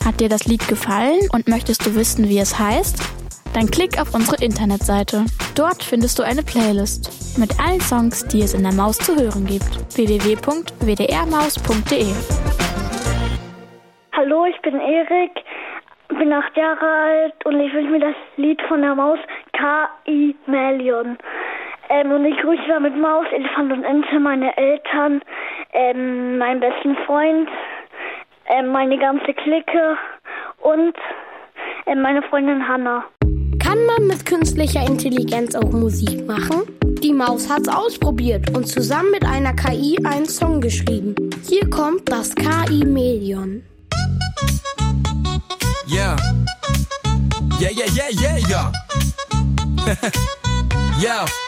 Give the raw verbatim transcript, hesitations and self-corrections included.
Hat dir das Lied gefallen und möchtest du wissen, wie es heißt? Dann klick auf unsere Internetseite. Dort findest du eine Playlist mit allen Songs, die es in der Maus zu hören gibt. w w w punkt w d r maus punkt d e. Hallo, ich bin Erik, bin acht Jahre alt und ich wünsche mir das Lied von der Maus K I Million. Ähm, und ich grüße damit Maus, Elefant und Ente, meine Eltern, ähm, meinen besten Freund, ähm, meine ganze Clique und ähm, meine Freundin Hannah. Kann man mit künstlicher Intelligenz auch Musik machen? Die Maus hat's ausprobiert und zusammen mit einer K I einen Song geschrieben. Hier kommt das K I Million. Yeah. Yeah, yeah, yeah, yeah, yeah. Yeah.